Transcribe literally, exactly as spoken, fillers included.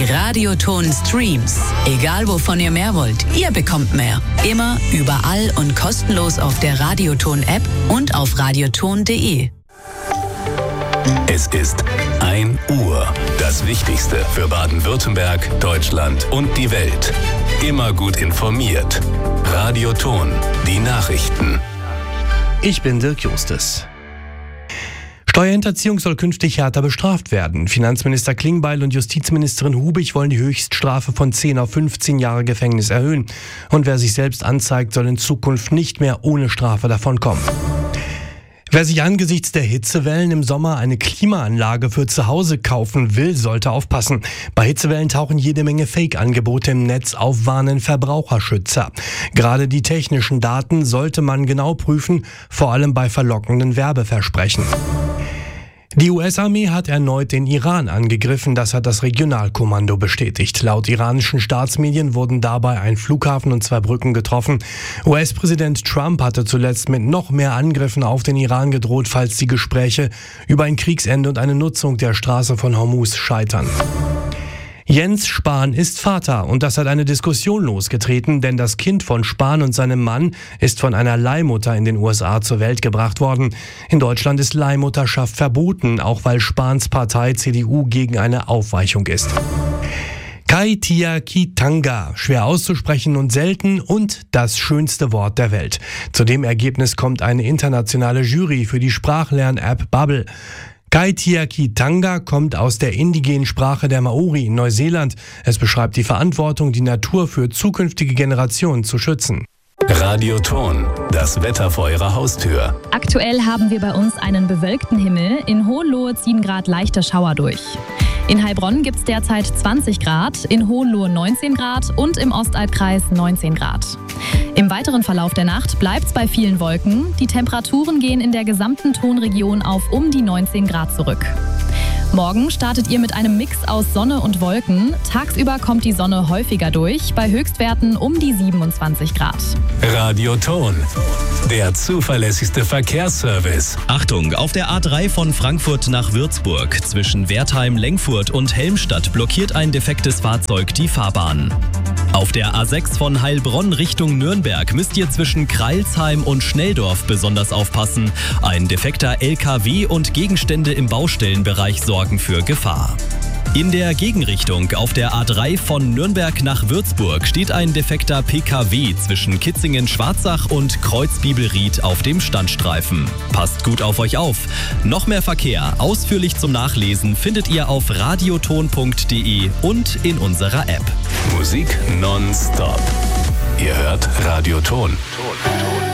Radioton Streams. Egal wovon ihr mehr wollt, ihr bekommt mehr. Immer, überall und kostenlos auf der Radioton-App und auf radioton punkt de. Es ist ein Uhr. Das Wichtigste für Baden-Württemberg, Deutschland und die Welt. Immer gut informiert. Radioton, die Nachrichten. Ich bin Dirk Justus. Steuerhinterziehung soll künftig härter bestraft werden. Finanzminister Klingbeil und Justizministerin Hubig wollen die Höchststrafe von zehn auf fünfzehn Jahre Gefängnis erhöhen. Und wer sich selbst anzeigt, soll in Zukunft nicht mehr ohne Strafe davonkommen. Wer sich angesichts der Hitzewellen im Sommer eine Klimaanlage für zu Hause kaufen will, sollte aufpassen. Bei Hitzewellen tauchen jede Menge Fake-Angebote im Netz auf, warnen Verbraucherschützer. Gerade die technischen Daten sollte man genau prüfen, vor allem bei verlockenden Werbeversprechen. Die U S-Armee hat erneut den Iran angegriffen, das hat das Regionalkommando bestätigt. Laut iranischen Staatsmedien wurden dabei ein Flughafen und zwei Brücken getroffen. U S-Präsident Trump hatte zuletzt mit noch mehr Angriffen auf den Iran gedroht, falls die Gespräche über ein Kriegsende und eine Nutzung der Straße von Hormuz scheitern. Jens Spahn ist Vater und das hat eine Diskussion losgetreten, denn das Kind von Spahn und seinem Mann ist von einer Leihmutter in den U S A zur Welt gebracht worden. In Deutschland ist Leihmutterschaft verboten, auch weil Spahns Partei C D U gegen eine Aufweichung ist. Kaitiakitanga, schwer auszusprechen und selten und das schönste Wort der Welt. Zu dem Ergebnis kommt eine internationale Jury für die Sprachlern-App Babbel. Kaitiakitanga kommt aus der indigenen Sprache der Maori in Neuseeland. Es beschreibt die Verantwortung, die Natur für zukünftige Generationen zu schützen. Radioton, das Wetter vor Ihrer Haustür. Aktuell haben wir bei uns einen bewölkten Himmel. In Hohenlohe ziehen gerade leichte Schauer durch. In Heilbronn gibt es derzeit zwanzig Grad, in Hohenlohe neunzehn Grad und im Ostalbkreis neunzehn Grad. Im weiteren Verlauf der Nacht bleibt es bei vielen Wolken. Die Temperaturen gehen in der gesamten Tonregion auf um die neunzehn Grad zurück. Morgen startet ihr mit einem Mix aus Sonne und Wolken. Tagsüber kommt die Sonne häufiger durch, bei Höchstwerten um die siebenundzwanzig Grad. Radioton, der zuverlässigste Verkehrsservice. Achtung, auf der A drei von Frankfurt nach Würzburg zwischen Wertheim, Lengfurt und Helmstadt blockiert ein defektes Fahrzeug die Fahrbahn. Auf der A sechs von Heilbronn Richtung Nürnberg müsst ihr zwischen Kreilsheim und Schnelldorf besonders aufpassen. Ein defekter L K W und Gegenstände im Baustellenbereich sorgen für Gefahr. In der Gegenrichtung auf der A drei von Nürnberg nach Würzburg steht ein defekter P K W zwischen Kitzingen-Schwarzach und Kreuzbibelried auf dem Standstreifen. Passt gut auf euch auf. Noch mehr Verkehr ausführlich zum Nachlesen findet ihr auf radioton punkt de und in unserer App. Musik nonstop. Ihr hört Radioton.